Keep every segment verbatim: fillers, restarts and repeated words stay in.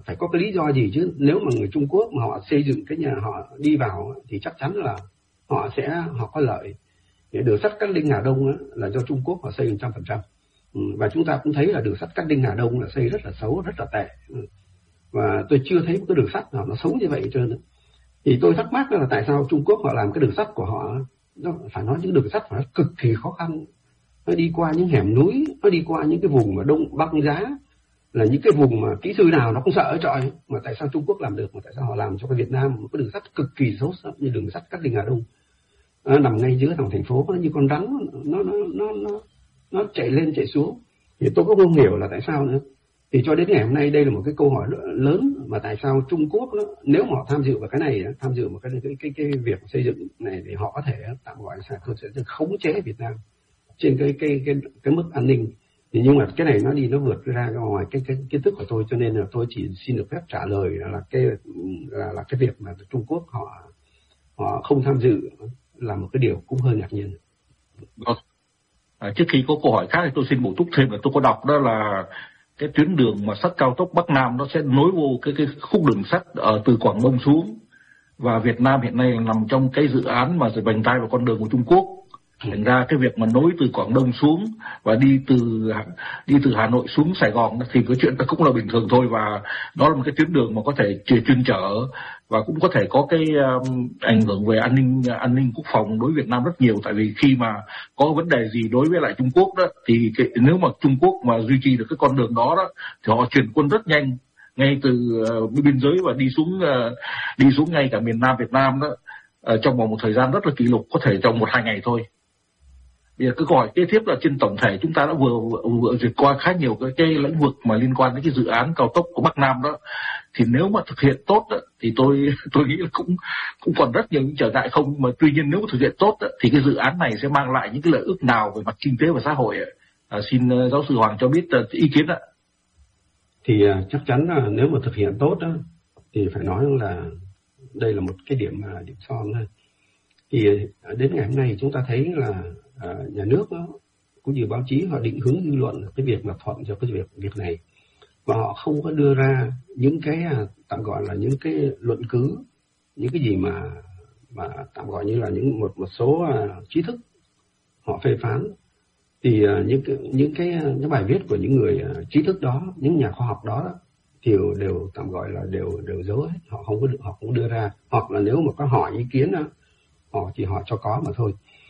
phải có cái lý do gì chứ. Nếu mà người Trung Quốc mà họ xây dựng cái nhà họ đi vào thì chắc chắn là họ sẽ họ có lợi. Đường sắt Cát Linh Hà Đông là do Trung Quốc họ xây một trăm phần trăm, và chúng ta cũng thấy là đường sắt Cát Linh Hà Đông là xây rất là xấu, rất là tệ, và tôi chưa thấy một cái đường sắt nào nó xấu như vậy hết trơn. Thì tôi thắc mắc là tại sao Trung Quốc họ làm cái đường sắt của họ, nó phải nói những đường sắt phải nó cực kỳ khó khăn, nó đi qua những hẻm núi, nó đi qua những cái vùng mà đông băng giá, là những cái vùng mà kỹ sư nào nó cũng sợ ở trọi. Mà tại sao Trung Quốc làm được, mà tại sao họ làm cho cái Việt Nam một cái đường sắt cực kỳ xấu như đường sắt Cát Linh Hà Đông, nó nằm ngay giữa thằng thành phố, nó như con rắn, nó nó nó nó nó chạy lên chạy xuống. Thì tôi cũng không hiểu là tại sao nữa. Thì cho đến ngày hôm nay đây là một cái câu hỏi lớn, mà tại sao Trung Quốc đó, nếu mà họ tham dự vào cái này, tham dự vào cái cái cái, cái việc xây dựng này thì họ có thể tạm gọi là tôi sẽ khống chế Việt Nam trên cái cái cái cái mức an ninh. Thì nhưng mà cái này nó đi nó vượt ra ngoài cái cái kiến thức của tôi, cho nên là tôi chỉ xin được phép trả lời là cái là là cái việc mà Trung Quốc họ họ không tham dự là một cái điều cũng hơi ngạc nhiên. À, trước khi có câu hỏi khác thì tôi xin bổ túc thêm là tôi có đọc đó là cái tuyến đường mà sắt cao tốc Bắc Nam nó sẽ nối vô cái cái khúc đường sắt ở từ Quảng Đông xuống, và Việt Nam hiện nay nằm trong cái dự án mà vành đai vào con đường của Trung Quốc. Thành ra cái việc mà nối từ Quảng Đông xuống và đi từ đi từ Hà Nội xuống Sài Gòn thì cái chuyện đó cũng là bình thường thôi, và đó là một cái tuyến đường mà có thể chuyên chở và cũng có thể có cái um, ảnh hưởng về an ninh an ninh quốc phòng đối với Việt Nam rất nhiều. Tại vì khi mà có vấn đề gì đối với lại Trung Quốc đó thì cái, nếu mà Trung Quốc mà duy trì được cái con đường đó đó thì họ chuyển quân rất nhanh ngay từ uh, biên giới và đi xuống uh, đi xuống ngay cả miền Nam Việt Nam đó uh, trong vòng một thời gian rất là kỷ lục, có thể trong một hai ngày thôi. Bây giờ cứ hỏi kế tiếp là trên tổng thể chúng ta đã vừa vừa, vừa duyệt qua khá nhiều cái, cái lĩnh vực mà liên quan đến cái dự án cao tốc của Bắc Nam đó, thì nếu mà thực hiện tốt đó, thì tôi tôi nghĩ là cũng cũng còn rất nhiều những trở ngại không, mà tuy nhiên nếu mà thực hiện tốt đó, thì cái dự án này sẽ mang lại những cái lợi ích nào về mặt kinh tế và xã hội ạ? À, xin uh, giáo sư Hoàng cho biết uh, ý kiến ạ. Thì uh, chắc chắn là nếu mà thực hiện tốt đó, thì phải nói là đây là một cái điểm uh, điểm son thôi. Thì uh, đến ngày hôm nay chúng ta thấy là À, nhà nước đó, cũng như báo chí họ định hướng dư luận cái việc mà thuận cho cái việc việc này, và họ không có đưa ra những cái tạm gọi là những cái luận cứ, những cái gì mà mà tạm gọi như là những một một số uh, trí thức họ phê phán. Thì uh, những cái, những cái những bài viết của những người uh, trí thức đó, những nhà khoa học đó, thì đều, đều tạm gọi là đều đều giấu hết, họ không có họ không đưa ra, hoặc là nếu mà có hỏi ý kiến đó, họ chỉ họ cho có mà thôi.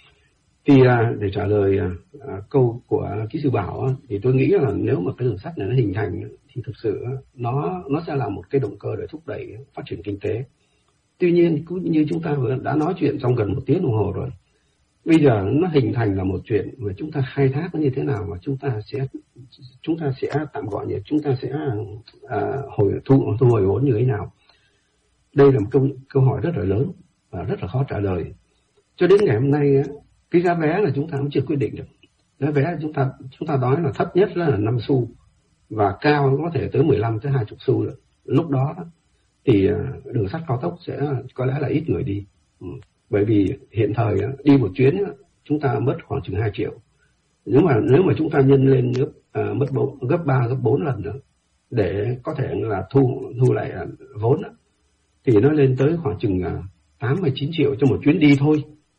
Thì để trả lời à, câu của kỹ sư Bảo á, thì tôi nghĩ là nếu mà cái đường sắt này nó hình thành thì thực sự nó nó sẽ là một cái động cơ để thúc đẩy phát triển kinh tế. Tuy nhiên cũng như chúng ta vừa đã nói chuyện trong gần một tiếng đồng hồ rồi, bây giờ nó hình thành là một chuyện mà chúng ta khai thác nó như thế nào, mà chúng ta sẽ chúng ta sẽ tạm gọi như chúng ta sẽ à, hồi thu thu hồi vốn như thế nào. Đây là một câu câu hỏi rất là lớn và rất là khó trả lời. Cho đến ngày hôm nay á, cái giá vé là chúng ta cũng chưa quyết định được. Giá vé chúng ta chúng ta nói là thấp nhất là năm xu và cao có thể tới mười lăm tới hai mươi xu được. Lúc đó thì đường sắt cao tốc sẽ có lẽ là ít người đi. Ừ. Bởi vì hiện thời đi một chuyến chúng ta mất khoảng chừng hai triệu. Nếu mà nếu mà chúng ta nhân lên gấp à, mất bốn, gấp ba gấp bốn lần nữa để có thể là thu thu lại vốn đó, thì nó lên tới khoảng chừng tám mươi chín triệu cho một chuyến đi thôi.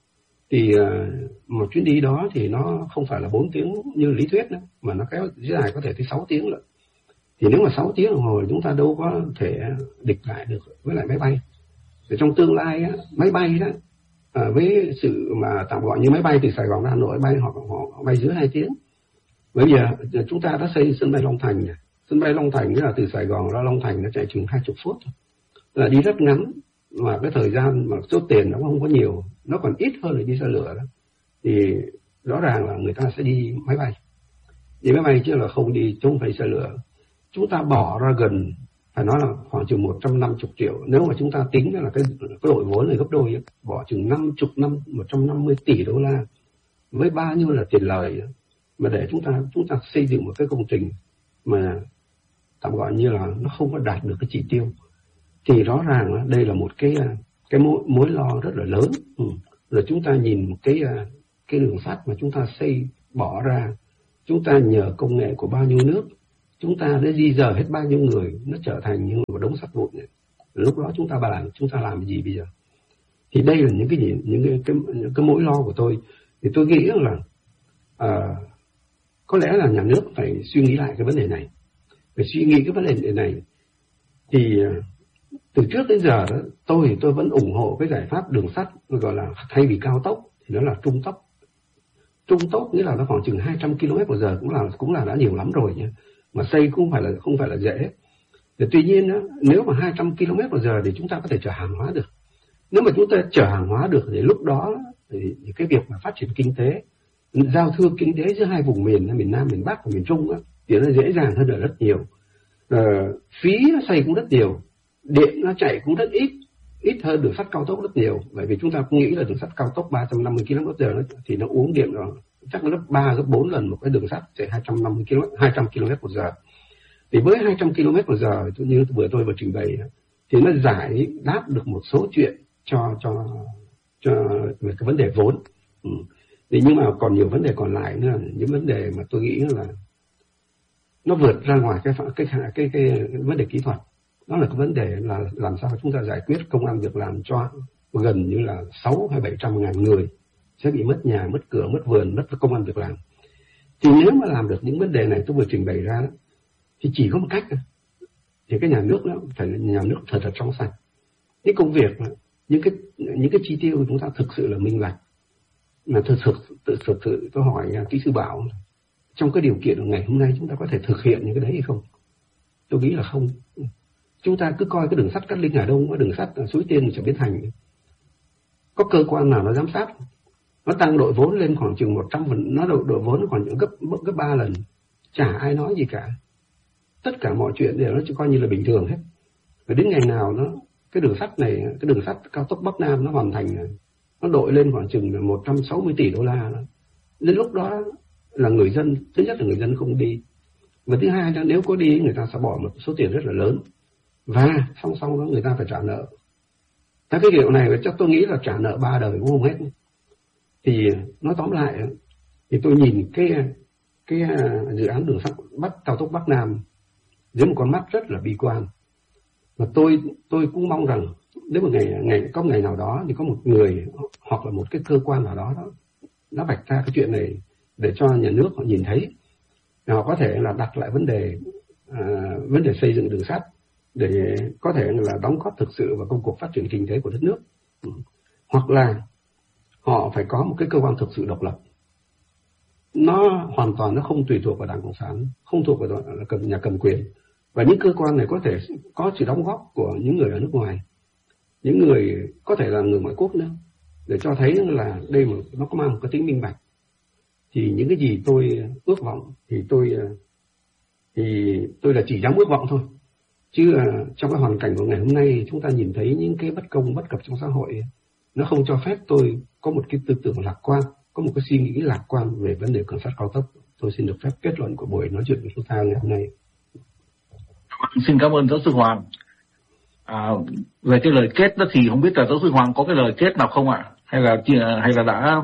Thì uh, một chuyến đi đó thì nó không phải là bốn tiếng như lý thuyết nữa, mà nó kéo dài có thể tới sáu tiếng rồi. Thì nếu mà sáu tiếng đồng hồ chúng ta đâu có thể địch lại được với lại máy bay. Thì trong tương lai á, máy bay đó à, với sự mà tạm gọi như máy bay từ Sài Gòn ra Hà Nội bay họ, họ bay dưới hai tiếng. Bây giờ chúng ta đã xây sân bay Long Thành này. Sân bay Long Thành là từ Sài Gòn ra Long Thành nó chạy chừng hai mươi phút thôi. Là đi rất ngắn, mà cái thời gian mà số tiền nó không có nhiều, nó còn ít hơn là đi xe lửa đó. Thì rõ ràng là người ta sẽ đi máy bay, đi máy bay chứ là không đi chung phải xe lửa. Chúng ta bỏ ra gần, phải nói là khoảng chừng một trăm năm mươi triệu, nếu mà chúng ta tính là cái, cái đội vốn này gấp đôi ấy, bỏ chừng năm mươi năm một trăm năm mươi tỷ đô la với bao nhiêu là tiền lời mà để chúng ta chúng ta xây dựng một cái công trình mà tạm gọi như là nó không có đạt được cái chỉ tiêu, thì rõ ràng đây là một cái cái mối, mối lo rất là lớn. Ừ. Rồi chúng ta nhìn một cái cái đường sắt mà chúng ta xây bỏ ra, chúng ta nhờ công nghệ của bao nhiêu nước, chúng ta đã di dời hết bao nhiêu người, nó trở thành như một đống sắt vụn này. Lúc đó chúng ta làm chúng ta làm gì bây giờ? Thì đây là những cái gì, những cái cái, những cái mối lo của tôi. Thì tôi nghĩ là à, có lẽ là nhà nước phải suy nghĩ lại cái vấn đề này, phải suy nghĩ cái vấn đề này. Thì từ trước đến giờ đó, tôi tôi vẫn ủng hộ cái giải pháp đường sắt gọi là thay vì cao tốc thì nó là trung tốc. Trung tốc nghĩa là nó khoảng chừng hai trăm ki lô mét một giờ cũng là cũng là đã nhiều lắm rồi nhé. Mà xây cũng phải là không phải là dễ. Thì tuy nhiên đó, nếu mà hai trăm ki lô mét một giờ thì chúng ta có thể chở hàng hóa được. Nếu mà chúng ta chở hàng hóa được thì lúc đó thì, thì cái việc mà phát triển kinh tế, giao thương kinh tế giữa hai vùng miền, miền Nam, miền Bắc và miền Trung đó, thì nó dễ dàng hơn rất nhiều. Ờ, phí nó xây cũng rất nhiều, điện nó chạy cũng rất ít, ít hơn đường sắt cao tốc rất nhiều. Bởi vì chúng ta cũng nghĩ là đường sắt cao tốc ba trăm năm mươi ki lô mét một giờ nó, thì nó uống điện rồi chắc là gấp ba gấp bốn lần một cái đường sắt chạy hai trăm năm mươi ki lô mét, hai trăm ki lô mét một giờ. Thì với hai trăm ki lô mét một giờ như vừa tôi vừa trình bày thì nó giải đáp được một số chuyện cho cho cho về cái vấn đề vốn. Ừ. Thì nhưng mà còn nhiều vấn đề còn lại nữa, những vấn đề mà tôi nghĩ là nó vượt ra ngoài cái cái cái cái, cái, cái vấn đề kỹ thuật. Đó là cái vấn đề là làm sao chúng ta giải quyết công ăn việc làm cho gần như là sáu hay bảy trăm ngàn người sẽ bị mất nhà, mất cửa, mất vườn, mất công ăn việc làm. Thì nếu mà làm được những vấn đề này tôi vừa trình bày ra thì chỉ có một cách, thì cái nhà nước đó phải là nhà nước thật là trong sạch. Cái công việc, những cái những cái chi tiêu của chúng ta thực sự là minh bạch. Mà thực sự tự thực sự tôi hỏi kỹ sư Bảo, trong cái điều kiện của ngày hôm nay chúng ta có thể thực hiện những cái đấy hay không? Tôi nghĩ là không. Chúng ta cứ coi cái đường sắt Cát Linh Hà Đông, cái đường sắt Suối Tiên Chợ Bến Thành, có cơ quan nào nó giám sát? Nó tăng đội vốn lên khoảng chừng một trăm phần, nó đội, đội vốn khoảng gấp gấp ba lần, chả ai nói gì cả. Tất cả mọi chuyện đều nó chỉ coi như là bình thường hết. Và đến ngày nào nó cái đường sắt này, cái đường sắt cao tốc Bắc Nam nó hoàn thành, nó đội lên khoảng chừng một trăm sáu mươi tỷ đô la đó. Đến lúc đó là người dân, thứ nhất là người dân không đi, và thứ hai là nếu có đi người ta sẽ bỏ một số tiền rất là lớn, và song song đó người ta phải trả nợ. Cái điều này chắc tôi nghĩ là trả nợ ba đời cũng không hết. Thì nói tóm lại thì tôi nhìn cái cái dự án đường sắt Bắc cao tốc Bắc Nam dưới một con mắt rất là bi quan. Và tôi tôi cũng mong rằng nếu một ngày ngày có ngày nào đó thì có một người hoặc là một cái cơ quan nào đó đó nó vạch ra cái chuyện này để cho nhà nước họ nhìn thấy, họ có thể là đặt lại vấn đề à, vấn đề xây dựng đường sắt để có thể là đóng góp thực sự vào công cuộc phát triển kinh tế của đất nước. Ừ. Hoặc là họ phải có một cái cơ quan thực sự độc lập, nó hoàn toàn nó không tùy thuộc vào Đảng Cộng sản, không thuộc vào nhà cầm quyền, và những cơ quan này có thể có sự đóng góp của những người ở nước ngoài, những người có thể là người ngoại quốc nữa, để cho thấy là đây mà nó có mang một cái tính minh bạch. Thì những cái gì tôi ước vọng thì tôi thì tôi là chỉ dám ước vọng thôi, chứ trong cái hoàn cảnh của ngày hôm nay chúng ta nhìn thấy những cái bất công bất cập trong xã hội, nó không cho phép tôi có một cái tư tưởng lạc quan, có một cái suy nghĩ lạc quan về vấn đề đường sắt cao tốc. Tôi xin được phép kết luận của buổi nói chuyện của chúng ta ngày hôm nay. Xin cảm ơn giáo sư Hoàng. À, về cái lời kết đó thì không biết là giáo sư Hoàng có cái lời kết nào không ạ? Hay là hay là đã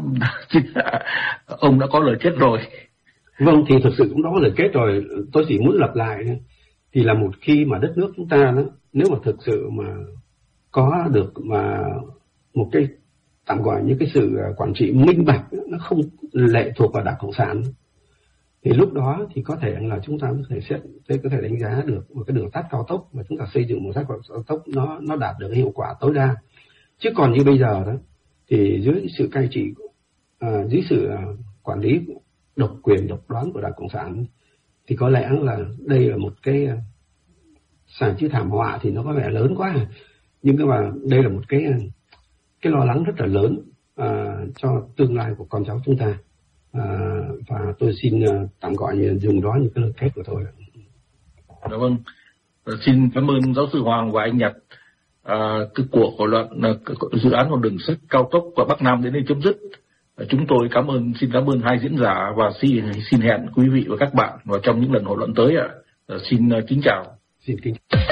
ông đã có lời kết rồi? Vâng, thì thực sự cũng đã có lời kết rồi. Tôi chỉ muốn lặp lại thì là một khi mà đất nước chúng ta đó, nếu mà thực sự mà có được mà một cái tạm gọi như cái sự quản trị minh bạch, nó không lệ thuộc vào Đảng Cộng sản, thì lúc đó thì có thể là chúng ta có thể xét, có thể đánh giá được một cái đường sắt cao tốc mà chúng ta xây dựng một đường sắt cao tốc nó nó đạt được hiệu quả tối đa. Chứ còn như bây giờ đó thì dưới sự cai trị, à, dưới sự quản lý độc quyền độc đoán của Đảng Cộng sản thì có lẽ là đây là một cái sàn chữ thảm họa thì nó có vẻ lớn quá, nhưng mà đây là một cái cái lo lắng rất là lớn à, cho tương lai của con cháu chúng ta. À, và tôi xin uh, tạm gọi như dùng đó như cái lời kết của tôi. Dạ vâng. Xin cảm ơn giáo sư Hoàng và anh Nhật. À, cái cuộc thảo luận uh, dự án con đường sắt cao tốc của Bắc Nam đến đây chấm dứt. À, chúng tôi cảm ơn xin cảm ơn hai diễn giả và xin xin hẹn quý vị và các bạn vào trong những lần thảo luận tới ạ. À. À, xin uh, kính chào. Xin kính chào.